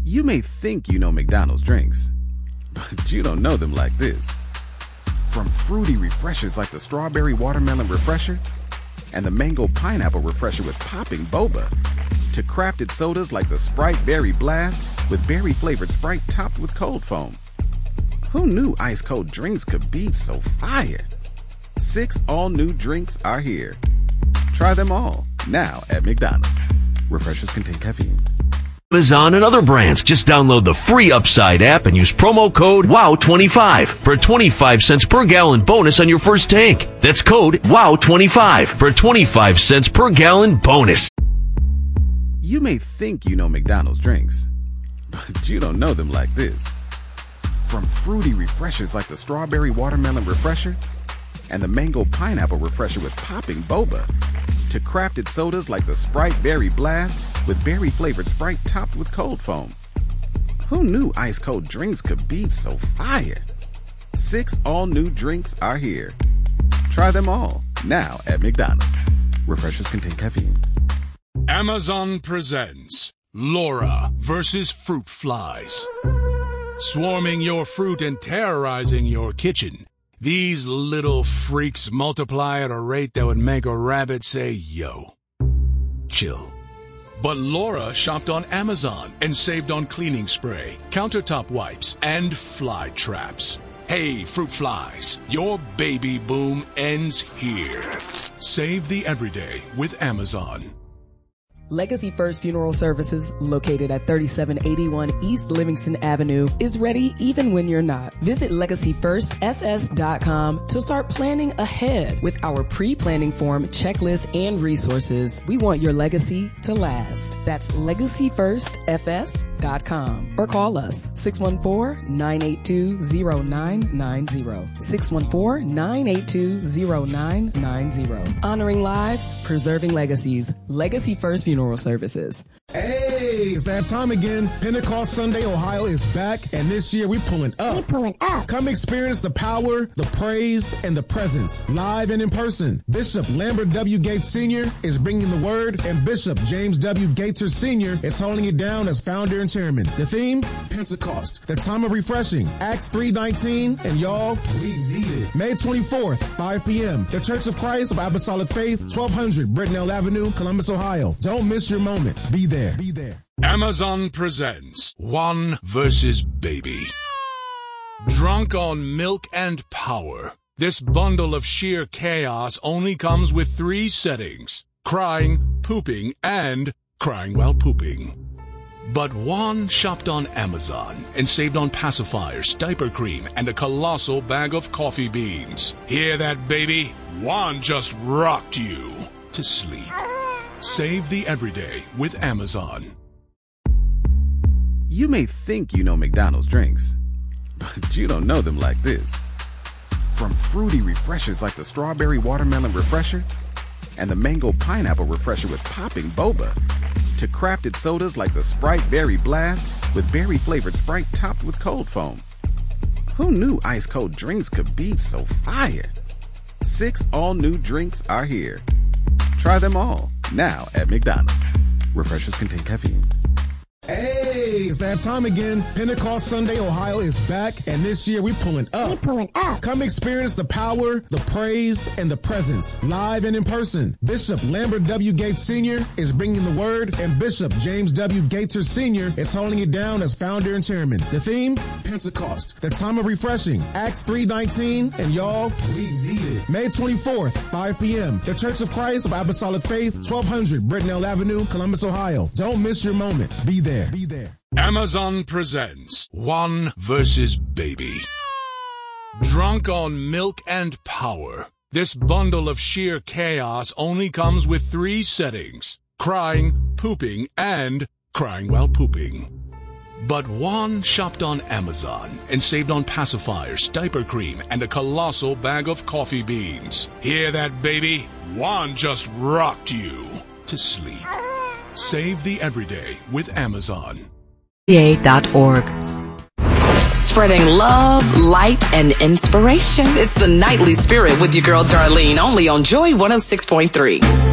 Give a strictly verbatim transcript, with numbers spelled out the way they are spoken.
You may think you know McDonald's drinks, but you don't know them like this. From fruity refreshers like the Strawberry Watermelon Refresher and the Mango Pineapple Refresher with popping boba, to crafted sodas like the Sprite Berry Blast with berry-flavored Sprite topped with cold foam. Who knew ice-cold drinks could be so fire? Six all-new drinks are here. Try them all, now at McDonald's. Refreshers contain caffeine. Amazon and other brands. Just download the free Upside app and use promo code W O W twenty-five for a twenty-five cents per gallon bonus on your first tank. That's code W O W twenty-five for a twenty-five cents per gallon bonus. You may think you know McDonald's drinks, but you don't know them like this. From fruity refreshers like the Strawberry Watermelon Refresher and the Mango Pineapple Refresher with popping boba, to crafted sodas like the Sprite Berry Blast with berry-flavored Sprite topped with cold foam. Who knew ice-cold drinks could be so fire? Six all-new drinks are here. Try them all, now at McDonald's. Refreshers contain caffeine. Amazon presents Laura versus Fruit Flies. Swarming your fruit and terrorizing your kitchen, these little freaks multiply at a rate that would make a rabbit say, yo. Chill. But Laura shopped on Amazon and saved on cleaning spray, countertop wipes, and fly traps. Hey, fruit flies, your baby boom ends here. Save the everyday with Amazon. Legacy First Funeral Services, located at thirty-seven eighty-one East Livingston Avenue, is ready even when you're not. Visit legacy first f s dot com to start planning ahead with our pre-planning form, checklist, and resources. We want your legacy to last. That's legacy first f s dot com. Or call us six one four, nine eight two, zero nine nine zero. six one four, nine eight two, zero nine nine zero. Honoring lives, preserving legacies. Legacy First Funeral Services. Hey, it's that time again. Pentecost Sunday Ohio is back, and this year we pulling up. We pulling up. Come experience the power, the praise, and the presence, live and in person. Bishop Lambert W. Gates Senior is bringing the word, and Bishop James W. Gaither Senior is holding it down as founder and chairman. The theme, Pentecost, the time of refreshing, Acts three nineteen, and y'all, we need it. May twenty-fourth, five p.m., the Church of Christ of Apostolic Faith, twelve hundred Brittenell Avenue, Columbus, Ohio. Don't miss your moment. Be there. Be there. Amazon presents One versus Baby. Drunk on milk and power, this bundle of sheer chaos only comes with three settings: crying, pooping, and crying while pooping. But Juan shopped on Amazon and saved on pacifiers, diaper cream, and a colossal bag of coffee beans. Hear that, baby? Juan just rocked you to sleep. Save the everyday with Amazon. You may think you know McDonald's drinks, but you don't know them like this. From fruity refreshers like the Strawberry Watermelon Refresher and the Mango Pineapple Refresher with popping boba, to crafted sodas like the Sprite Berry Blast with berry-flavored Sprite topped with cold foam. Who knew ice-cold drinks could be so fire? Six all-new drinks are here. Try them all, now at McDonald's. Refreshers contain caffeine. Hey, it's that time again. Pentecost Sunday Ohio is back, and this year we pulling up. We pulling up. Come experience the power, the praise, and the presence, live and in person. Bishop Lambert W. Gates Senior is bringing the word, and Bishop James W. Gaither Senior is holding it down as founder and chairman. The theme, Pentecost, the time of refreshing, Acts three nineteen, and y'all, we need it. May twenty-fourth, five p.m., the Church of Christ of Apostolic Faith, twelve hundred Brittenell Avenue, Columbus, Ohio. Don't miss your moment. Be there. Be there. Amazon presents One versus Baby. Drunk on milk and power, this bundle of sheer chaos only comes with three settings: crying, pooping, and crying while pooping. But Juan shopped on Amazon and saved on pacifiers, diaper cream, and a colossal bag of coffee beans. Hear that, baby? Juan just rocked you to sleep. Save the everyday with Amazon. dot org. Spreading love, light, and inspiration. It's the Nightly Spirit with your girl Darlene, only on Joy one oh six point three.